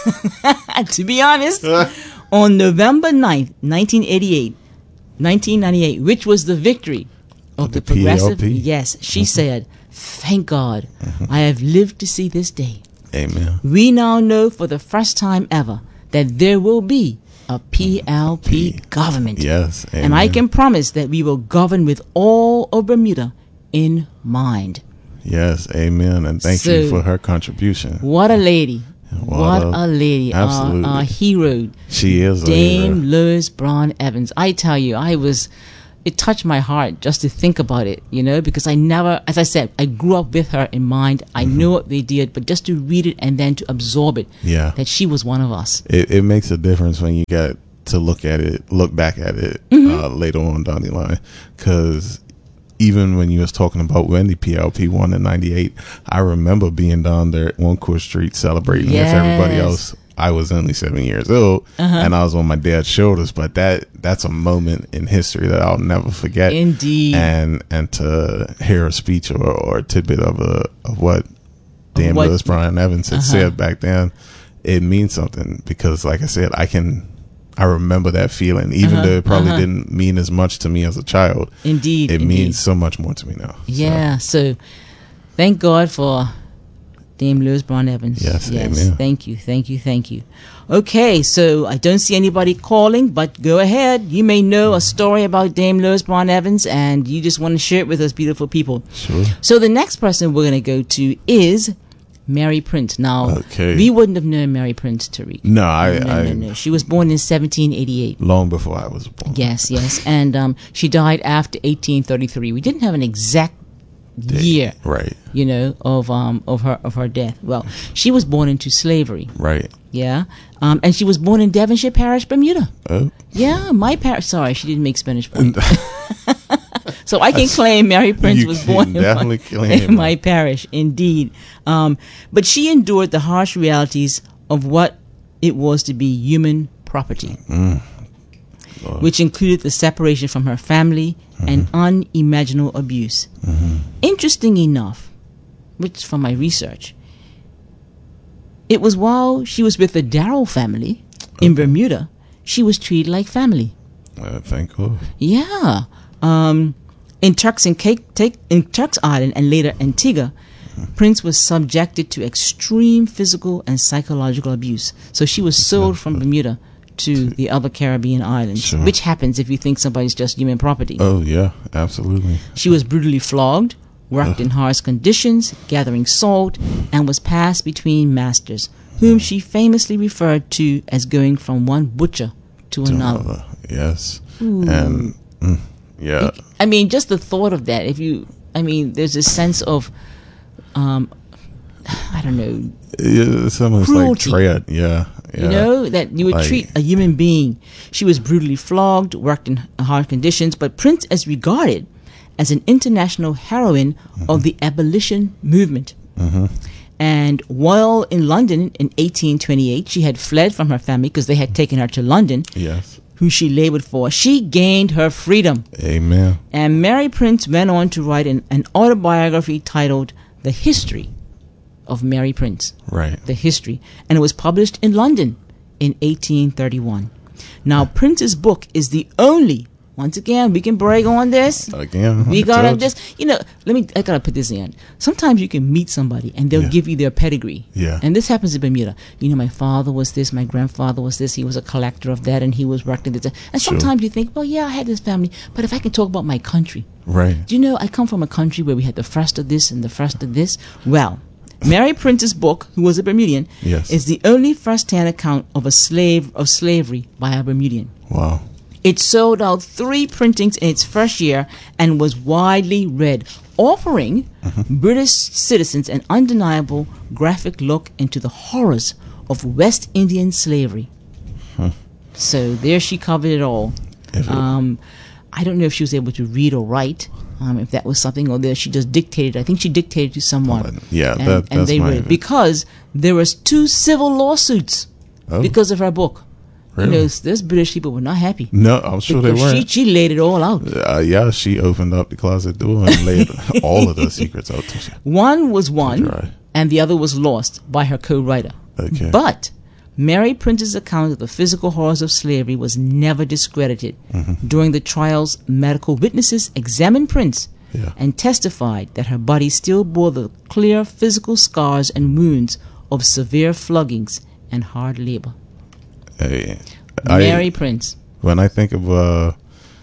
To be honest, on November ninth, nineteen eighty-eight, nineteen ninety-eight, which was the victory of Of the, the progressive, P L P? yes, she said, "Thank God, I have lived to see this day. Amen. We now know for the first time ever that there will be a P L P government. Yes. Amen. And I can promise that we will govern with all of Bermuda in mind." Yes. Amen. And thank So- you for her contribution. What a lady. What What, a- a, lady. Our, absolutely. our hero. She is a Dame hero. Lois Braun Evans. I tell you, I was, it touched my heart just to think about it, you know, because I never, as I said, I grew up with her in mind. I Mm-hmm. knew what they did, but just to read it and then to absorb it, Yeah. that she was one of us. It, it makes a difference when you get to look at it, look back at it Mm-hmm. uh, later on down the line. Because even when you was talking about when the P L P won in ninety-eight, I remember being down there on Court Street celebrating with everybody Yes. else. I was only seven years old, Uh-huh. and I was on my dad's shoulders. But that that's a moment in history that I'll never forget. Indeed. And and to hear a speech or, or a tidbit of a of what Dame what- Lois Braun Evans had Uh-huh. said back then, it means something because, like I said, I can, I remember that feeling, even Uh-huh, though it probably uh-huh. didn't mean as much to me as a child. Indeed. It indeed. means so much more to me now. So, Yeah. So, thank God for Dame Lois Braun Evans. Yes, amen. Thank you, thank you, thank you. Okay, so I don't see anybody calling, but go ahead. You may know a story about Dame Lois Braun Evans, and you just want to share it with us, beautiful people. Sure. So the next person we're going to go to is Mary Prince. Now, Okay. we wouldn't have known Mary Prince, Tariq. No, I, no, I no, no. She was born in seventeen eighty-eight. long before I was born. Yes, yes, and um, she died after eighteen thirty-three. We didn't have an exact year, Right. you know, of um of her of her death. Well, she was born into slavery. Right. Yeah, um, and she was born in Devonshire Parish, Bermuda. Oh. Yeah, my parish. Sorry, she didn't make Spanish point. So I can claim Mary Prince You was can born in my, definitely claim in my parish, indeed. Um, but she endured the harsh realities of what it was to be human property, Mm. Lord. which included the separation from her family and unimaginable abuse. Mm-hmm. Interesting enough, which from my research, it was while she was with the Darrell family in Bermuda, she was treated like family. Uh, thank God. Yeah. Um, in Turks and Cape, take, in Turks Island and later Antigua, Prince was subjected to extreme physical and psychological abuse. So she was sold from Bermuda to the other Caribbean islands, Sure. which happens if you think somebody's just human property. Oh, yeah, absolutely. She was brutally flogged, worked in harsh conditions, gathering salt, and was passed between masters, whom she famously referred to as going from one butcher to, To another. another, yes. Ooh. And, mm, yeah. I mean, just the thought of that, if you, I mean, there's a sense of, um, I don't know, Yeah, it's almost cruelty. like dread. Yeah, yeah. you know, that you would Like- treat a human being. She was brutally flogged, worked in hard conditions, but Prince is regarded as an international heroine Mm-hmm. of the abolition movement. Mm-hmm. And while in London in eighteen twenty-eight, she had fled from her family because they had taken her to London, Yes. who she labored for. She gained her freedom. Amen. And Mary Prince went on to write an, an autobiography titled The History of Mary Prince. Right. The History. And it was published in London in eighteen thirty-one. Now, Prince's book is the only, once again, we can brag on this. Again. We I gotta told you. just, you know, let me, I gotta put this in. Sometimes you can meet somebody and they'll Yeah. give you their pedigree. Yeah. And this happens in Bermuda. You know, my father was this, my grandfather was this, he was a collector of that, and he was working this. And Sure. sometimes you think, well, yeah, I had this family, but if I can talk about my country. Right. Do you know, I come from a country where we had the first of this and the first of this. Well, Mary Prince's book, who was a Bermudian, Yes. is the only first-hand account of a slave of slavery by a Bermudian. Wow. It sold out three printings in its first year and was widely read, offering British citizens an undeniable graphic look into the horrors of West Indian slavery. Huh. So there she covered it all. If it- Um, I don't know if she was able to read or write, um, if that was something, or that she just dictated. I think she dictated to someone. Yeah, and, that, and that's they my read it. Because there was two civil lawsuits Oh, because of her book. really? You know, those British people were not happy. No, I'm sure they Because weren't. she, she laid it all out. Uh, yeah, she opened up the closet door and laid all of the secrets out to you. One was won, Dry. and the other was lost by her co-writer. Okay. But Mary Prince's account of the physical horrors of slavery was never discredited. Mm-hmm. During the trials, medical witnesses examined Prince Yeah. and testified that her body still bore the clear physical scars and wounds of severe floggings and hard labor. Hey, Mary I, Prince. when I think of uh,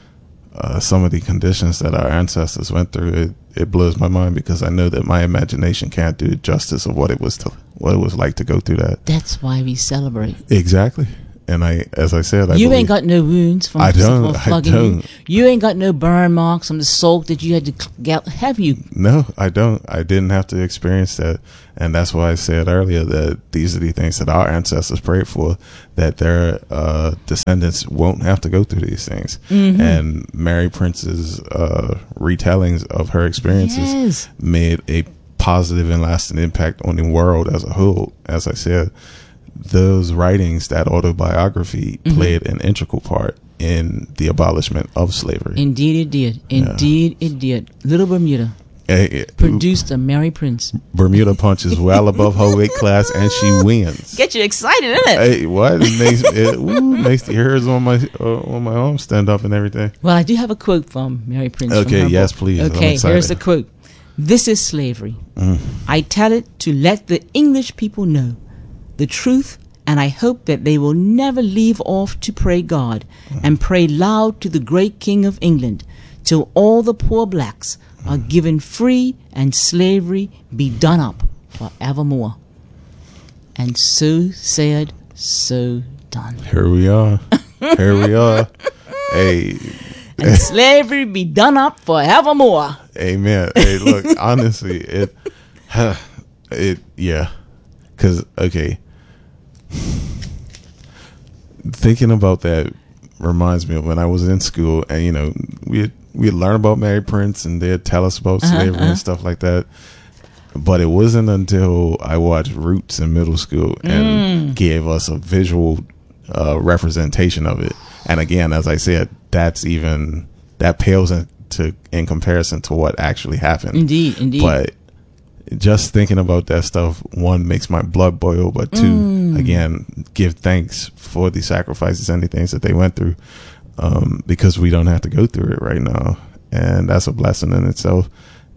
uh, some of the conditions that our ancestors went through, it, it blows my mind because I know that my imagination can't do justice of what it was to what it was like to go through that. That's why we celebrate. Exactly. And I, as I said, I You believe, ain't got no wounds from, I don't, from I flogging don't. you. You ain't got no burn marks from the salt that you had to get. Have you? No, I don't. I didn't have to experience that. And that's why I said earlier that these are the things that our ancestors prayed for, that their uh, descendants won't have to go through these things. Mm-hmm. And Mary Prince's uh, retellings of her experiences Yes. made a positive and lasting impact on the world as a whole. As I said, those writings, that autobiography, Mm-hmm. played an integral part in the abolishment of slavery. Indeed it did. Indeed it did. Little Bermuda Eh, eh, produced a Mary Prince. Bermuda punches well above her weight class, and she wins. Get you excited, isn't it? Hey, what? It makes it ooh, makes the hairs on my uh, on my arm stand up and everything. Well, I do have a quote from Mary Prince. from Okay, her yes, book. please. I'm Okay, excited. here's the quote. This is slavery. Mm. I tell it to let the English people know the truth, and I hope that they will never leave off to pray God and pray loud to the great King of England till all the poor blacks are given free and slavery be done up forevermore. And so said, so done. Here we are. Here we are. Hey, And slavery be done up forevermore. amen. Hey, look, honestly, it, it, yeah, because okay, thinking about that reminds me of when I was in school, and you know, we we learn about Mary Prince, and they'd tell us about Uh-huh, slavery uh-huh. and stuff like that. But it wasn't until I watched Roots in middle school and Mm. gave us a visual uh, representation of it. And again, as I said, that's even that pales into in comparison to what actually happened. Indeed, indeed. But just thinking about that stuff, one, makes my blood boil, but two, Mm. again, give thanks for the sacrifices and the things that they went through, um, because we don't have to go through it right now. And that's a blessing in itself.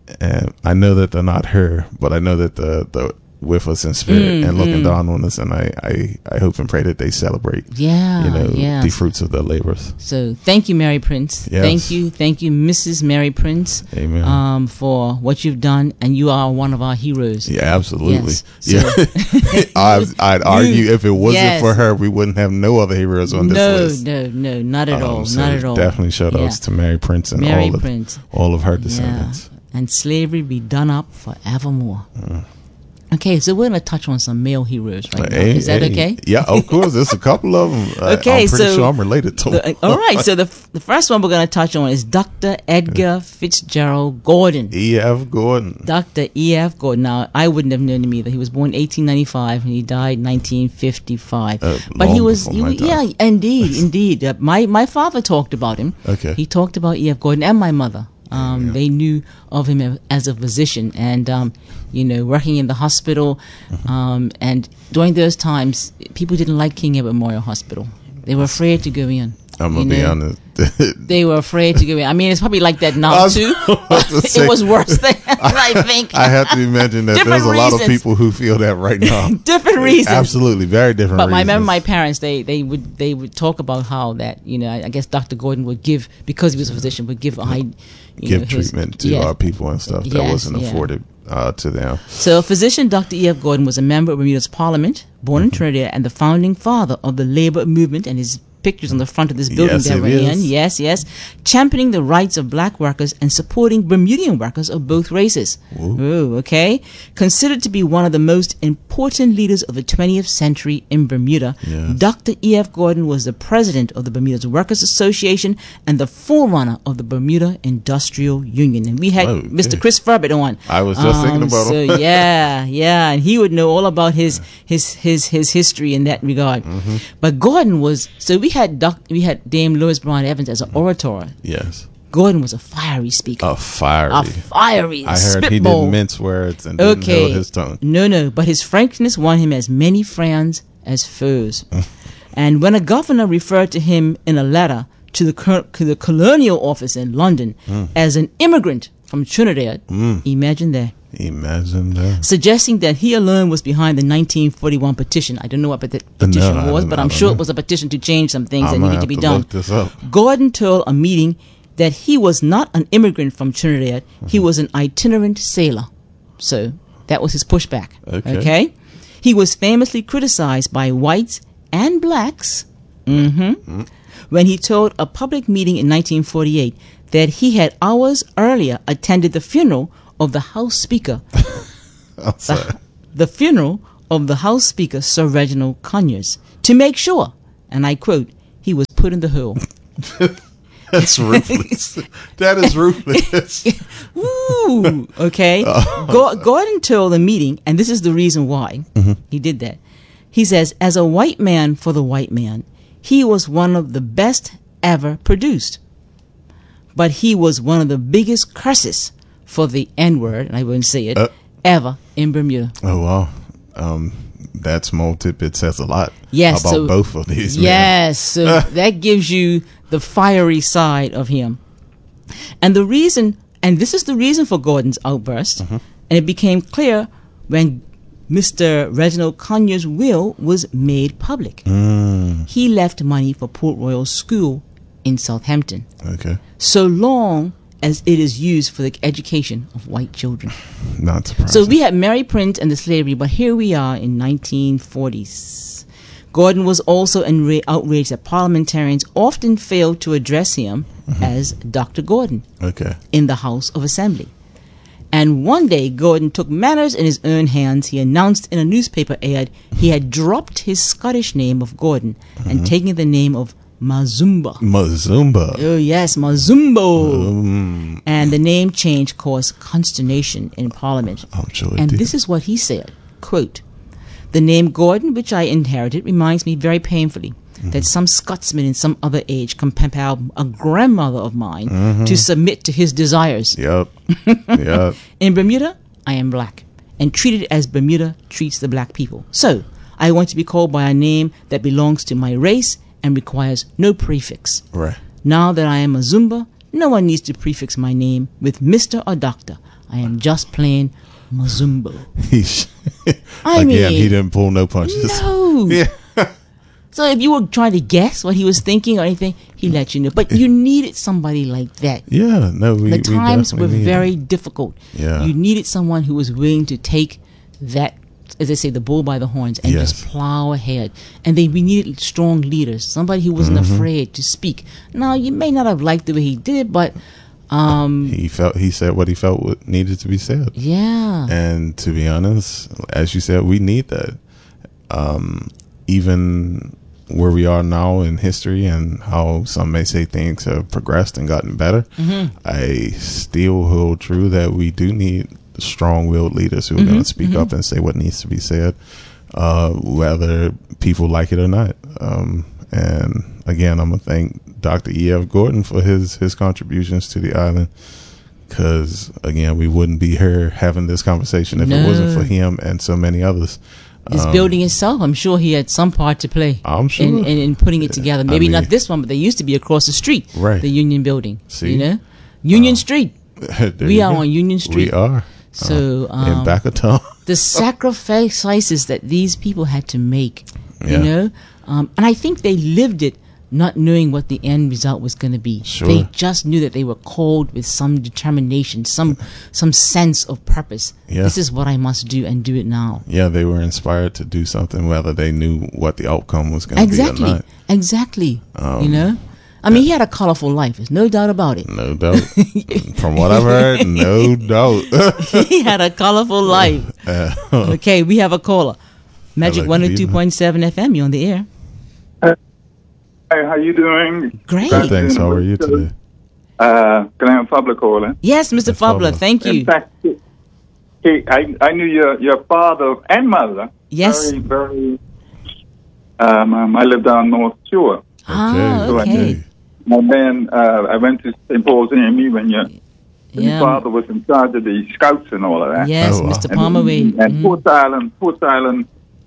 And I know that they're not her, but I know that the the with us in spirit Mm, and looking mm. down on us, and I, I, I hope and pray that they celebrate, Yeah, you know, yeah. the fruits of their labors. So thank you, Mary Prince. Yes. Thank you, thank you, Missus Mary Prince, Amen. um, for what you've done, and you are one of our heroes. Yeah, absolutely. Yes. Yeah, So- I, I'd argue if it wasn't Yes. for her, we wouldn't have no other heroes on this no, list. no, no, not at Um, all, so not at all. Definitely shout outs Yeah. to Mary Prince and Mary all of Prince. all of her Yeah, descendants. and slavery be done up forevermore. Mm. Okay, so we're going to touch on some male heroes right now. Hey, Is that hey. okay? Yeah, of course. There's a couple of them. Okay, I'm pretty so sure I'm related to The- them. all right, so the f- the first one we're going to touch on is Doctor Edgar Fitzgerald Gordon. E F. Gordon. Doctor E F. Gordon. Now, I wouldn't have known him either. He was born eighteen ninety-five and he died nineteen fifty-five. Uh, but he long was, before he my was time. yeah, indeed, indeed. Uh, my my father talked about him. Okay. He talked about E F. Gordon and my mother. Um, Yeah. They knew of him as a physician, and um, you know, working in the hospital. Um, and during those times, people didn't like King Edward Memorial Hospital. They were afraid to go in. I'm you going to be know? honest. They were afraid to go in. I mean, it's probably like that I now was too. about to say- It was worse then, I think. I have to imagine that Different there's a lot of reasons. people who feel that right now. Different reasons. Absolutely. Very different But I reasons. remember my parents, they, they would they would talk about how that, you know, I, I guess Doctor Gordon would give, because he was a physician, would give a high, you Give know, his- treatment to yeah. our people and stuff that Yes, wasn't yeah. afforded uh, to them. So physician Doctor E F. Gordon was a member of Bermuda's parliament, born in Trinidad, and the founding father of the labor movement, and his pictures on the front of this building Yes, that it we're in. is. Yes, yes. Championing the rights of black workers and supporting Bermudian workers of both races. Oh, okay. Considered to be one of the most important leaders of the twentieth century in Bermuda, Yes. Doctor E F. Gordon was the president of the Bermuda Workers Association and the forerunner of the Bermuda Industrial Union. And we had Okay. Mister Chris Furbett on. I was just thinking about so him. yeah, yeah, and he would know all about his his his his history in that regard. Mm-hmm. But Gordon was so we had Doc, we had Dame Lois Brown Evans as an orator. Yes. Gordon was a fiery speaker, A fiery. a fiery I heard he spitball. didn't mince words and didn't Okay, hold his tongue. no, no, but his frankness won him as many friends as foes. And when a governor referred to him in a letter to the col- to the colonial office in London as an immigrant from Trinidad, imagine that. Imagine that. Suggesting that he alone was behind the nineteen forty-one petition. I don't know what the petition No, I was, don't- but I I'm don't sure know. it was a petition to change some things I that might needed have to be to done. look this up. Gordon told a meeting that he was not an immigrant from Trinidad. He was an itinerant sailor. So that was his pushback. Okay. Okay? He was famously criticized by whites and blacks mhm, when he told a public meeting in nineteen forty-eight that he had hours earlier attended the funeral of the House Speaker. I'm sorry. The funeral of the House Speaker, Sir Reginald Conyers, to make sure, and I quote, he was put in the hole. That's ruthless. That is ruthless. Woo! Okay. Go- Gordon told the meeting, and this is the reason why he did that. He says, as a white man for the white man, he was one of the best ever produced. But he was one of the biggest curses for the N-word, and I wouldn't say it, Uh. ever in Bermuda. Oh, wow. Um, that small tidbit says a lot Yes, about so- both of these men. Yes, so that gives you the fiery side of him. And the reason, and this is the reason for Gordon's outburst, and it became clear when Mister Reginald Conyers' will was made public. Mm, He left money for Port Royal School in Southampton, okay. so long as it is used for the education of white children. Not surprising. So we had Mary Prince and the slavery, but here we are in nineteen forties. Gordon was also enra- outraged that parliamentarians often failed to address him as Doctor Gordon Okay. in the House of Assembly. And one day, Gordon took matters in his own hands. He announced in a newspaper ad he had dropped his Scottish name of Gordon and taken the name of Mazumba. Mazumba. Oh yes, Mazumbo. Mm, And the name change caused consternation in Parliament. I'm sure it And did. this is what he said, quote, the name Gordon, which I inherited, reminds me very painfully that some Scotsman in some other age compelled a grandmother of mine to submit to his desires. Yep. Yep. In Bermuda, I am black and treated as Bermuda treats the black people. So, I want to be called by a name that belongs to my race and requires no prefix. Right. Now that I am a Zumba, No one needs to prefix my name with Mister or Doctor. I am just plain Mazumbo. I Again, mean, he didn't pull no punches. No. Yeah. So if you were trying to guess what he was thinking or anything, he let you know. But you needed somebody like that. Yeah, no, we The times we were need very it. difficult. Yeah. You needed someone who was willing to take that, as they say, the bull by the horns and Yes. just plow ahead. And they we needed strong leaders, somebody who wasn't Mm-hmm. afraid to speak. Now, you may not have liked the way he did, but um, He felt he said what he felt what needed to be said. yeah. And to be honest, as you said, we need that. Um, even where we are now in history and how some may say things have progressed and gotten better, Mm-hmm. I still hold true that we do need strong-willed leaders who are Mm-hmm. going to speak up and say what needs to be said, uh, whether people like it or not. Um, and again, I'm going to thank Doctor E F. Gordon for his, his contributions to the island. Because, again, we wouldn't be here having this conversation if No. it wasn't for him and so many others. This Um, building itself, I'm sure he had some part to play. I'm sure. In, in, in putting it together. Maybe mean- not this one, but they used to be across the street. Right. The Union Building. See? You know? Union Street. There We you are go. on Union Street. We are. So, uh, in um, back of town. the sacrifices that these people had to make, you Yeah. know? Um, and I think they lived it not knowing what the end result was going to be. Sure. They just knew that they were called with some determination, some some sense of purpose. Yeah. This is what I must do and do it now. Yeah, they were inspired to do something, whether they knew what the outcome was going to be or Exactly. not. Exactly. Um, you know? I mean, he had a colorful life. There's no doubt about it. No doubt. From what I've heard, no doubt. He had a colorful life. Uh, Okay, we have a caller. Magic Hello, one oh two point seven F M, you're on the air. Hi, how you doing? Great. Good, thanks. How are you today? Uh, Glenn Public calling. Yes, Mister Miss Fabler, Fabler. thank you. In fact, he, I, I knew your, your father and mother. Yes. Very, very. Um, um, I lived down North Shore. Ah, So I okay. knew- And then uh, I went to Saint Paul's A and E when your, when your Yeah. father was in charge of the scouts and all of that. Yes, Oh, wow. Mister And, Palmer Wade. and Mhm. Fort Island, Fort Island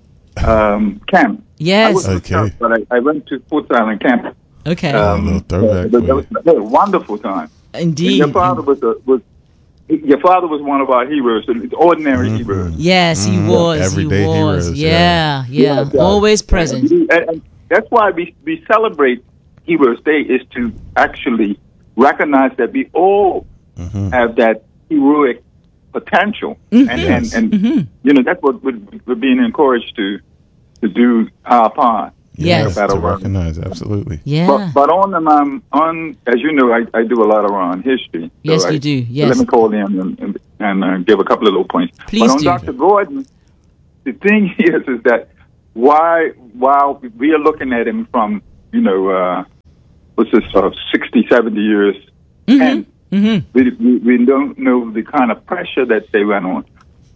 um, camp. I Yes. was Okay. scout, but I, I went to Fort Island camp. Okay. a little throwback That for was, you. that was a wonderful time. Indeed. Your father was a, was your father was one of our heroes, ordinary Mm-hmm. heroes. Yes, he Mm, was. everyday he was. heroes, Yeah, yeah. Yeah. Always present. And, and that's why we we celebrate Heroes Day, is to actually recognize that we all Mhm. have that heroic potential, Mhm. and Yes. and, and Mhm. you know that's what we're, we're being encouraged to to do our part. Yes. to Battle run. recognize, absolutely. Yeah. But, but on the um, on as you know, I, I do a lot around history. So Yes, I, you do. so Yes. let me call in and, and, and uh, give a couple of little points. Please but on do. Doctor Gordon, the thing is, is that why while we are looking at him from you know uh, what's this uh, sixty, seventy years, Mhm. and Mhm. we, we we don't know the kind of pressure that they went on.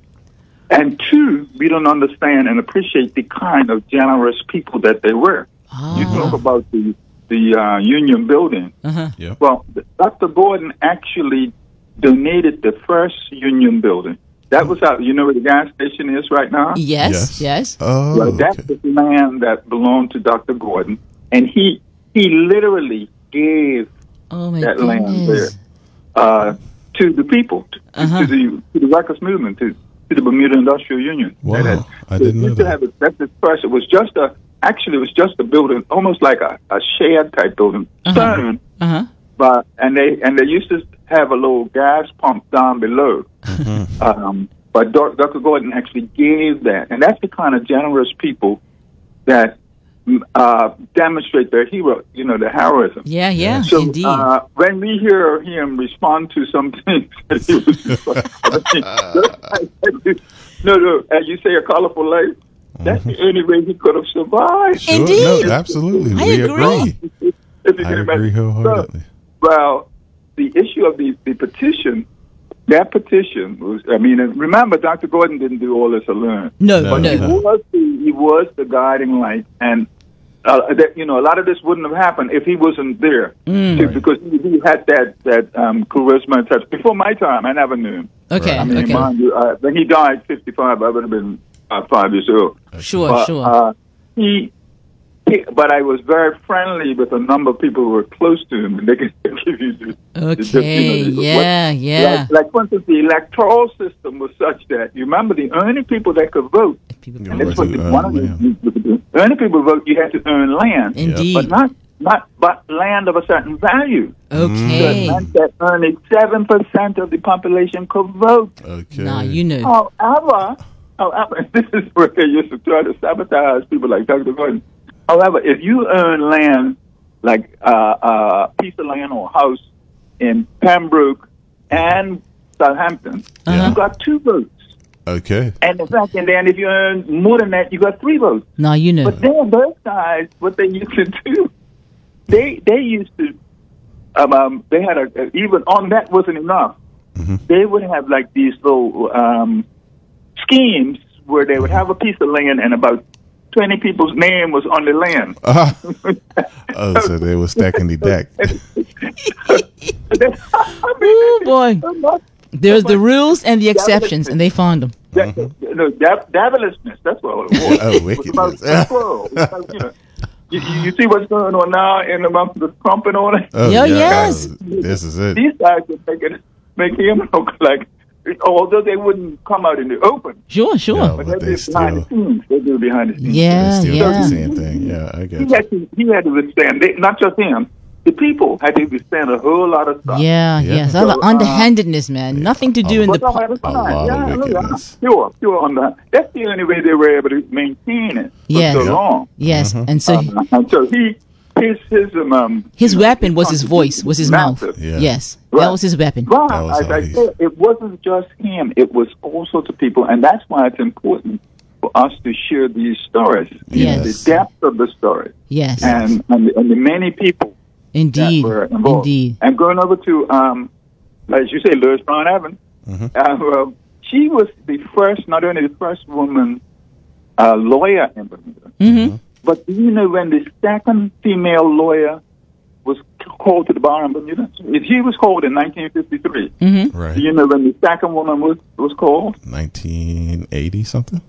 And two, we don't understand and appreciate the kind of generous people that they were. You talk Ah. about the the uh, Union Building. Uh-huh. Yeah. Well, Doctor Gordon actually donated the first Union Building. That was out. You know where the gas station is right now. Yes, yes. Oh, Well, that's okay. the land that belonged to Doctor Gordon, and he he literally gave Oh my that land there goodness. uh, to the people, to, Uh-huh. to the to the workers' movement, to to the Bermuda Industrial Union. Wow, That had- I didn't know used to that. have a- That's the first. It was just a. Actually, it was just a building, almost like a, a shed type building, Uh-huh. stone. Uh-huh. But and they and they used to have a little gas pump down below. Mhm. Um, but Doc- Doctor Gordon actually gave that, and that's the kind of generous people that uh, demonstrate their hero, you know, their heroism. Yeah, yeah, So indeed. uh, when we hear him respond to some things, that he was, no, no, as you say, a colorful life. That's the only way he could have survived. Sure. Indeed. No, absolutely. I we agree. If you I can agree imagine. wholeheartedly. Well, the issue of the, the petition, that petition was, I mean, and remember, Doctor Gordon didn't do all this alone. no, No, no. He was the, he was the guiding light, and uh, that, you know, a lot of this wouldn't have happened if he wasn't there, Mm. too, because he, he had that that um, charisma and touch. Before my time, I never knew him. Okay, I mean, okay. mind you, uh, when he died, fifty-five, I would have been uh, five years old. Sure, But, sure. Uh, he he, but I was very friendly with a number of people who were close to him, and they could give you the, Okay, the, you know, the, yeah, what, yeah. Like, like, for instance, the electoral system was such that you remember the only people that could vote. People, Yeah, And that's what the, uh, one of the, the, the only people vote. You had to earn land, Indeed. but not not but land of a certain value. So it Okay. meant that only seven percent of the population could vote. Okay. Now you know. However, however, this is where they used to try to sabotage people like Doctor Gordon. However, if you earn land, like a uh, uh, piece of land or house in Pembroke and Southampton, Uh-huh. you got two votes. Okay. And in fact, and then if you earn more than that, you got three votes. Now you know. But then those guys, what they used to do, they they used to, um, um they had a, even on that wasn't enough. Mm-hmm. They would have like these little um, schemes where they would have a piece of land and about twenty people's name was on the land. Uh, oh, so they were stacking the deck. Oh boy. There's the rules and the exceptions, and they found them. That, no, that, devilishness, that's what it was. Oh, It was about wickedness. control. It was about, you know, you, you you see what's going on now in the month of Trump and all that? Oh, Yo, yeah. yes. This is it. These guys would make it, make him look like, although they wouldn't come out in the open, Sure, sure. Yeah. but But they they do behind the still- scenes. They do behind the scenes. Yeah, They still do yeah. the same thing. Yeah, I He get had to, he had to withstand, they, not just him, the people had to withstand a whole lot of stuff. Yeah, Yeah. yeah. It's all the So, uh, underhandedness, man. Nothing to do in the. But Po- that was A fine. lot Yeah, of yeah, wickedness. Pure, pure on that. That's the only way they were able to maintain it Yes. for so Yeah. long. yes, Mm-hmm. and so Uh, and so he, his, his, um, um, his you know, weapon was his voice, was his mouth. massive. Yeah. Yes, Right. that was his weapon. But That was as how I he- said, it wasn't just him; it was all sorts of people, and that's why it's important for us to share these stories, Yes. the depth of the story, Yes, and and the, and the many people indeed, that were involved. indeed. And going over to, um, as you say, Lois Brown Evans, Mhm. uh, well, she was the first, not only the first woman uh, lawyer in Bermuda, Mm-hmm. but do you know when the second female lawyer was called to the bar in Bermuda? She was called in nineteen fifty-three. Mm-hmm. Right. Do you know when the second woman was, was called? nineteen eighty something?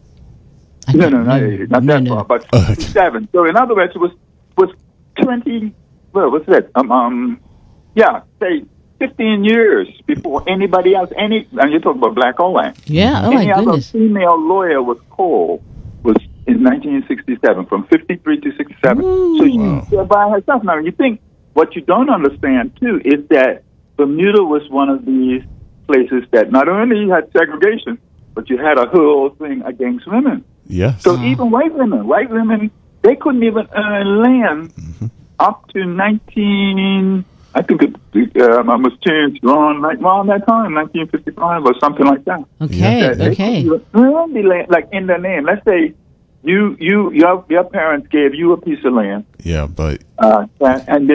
I No, don't no, not know. eighty, not No, that no. far, but Okay. fifty-seven. So in other words, it was was twenty. Well, what's that? Um, um, yeah, say fifteen years before anybody else. Any, and you're talking about black or white. Yeah. Oh Any my other goodness. female lawyer was called was in nineteen sixty-seven, from fifty-three to sixty-seven. Ooh. So she Wow. was there by herself. Now, you think what you don't understand too is that Bermuda was one of these places that not only had segregation, but you had a whole thing against women. Yes. So even white women, white women, they couldn't even earn land up to nineteen. I think it, it um, was changed around like around that time, nineteen fifty-five or something like that. Okay. Yeah. They Okay. couldn't even earn the land, like in their name. Let's say you, you, your, your parents gave you a piece of land, Yeah, but uh, and, and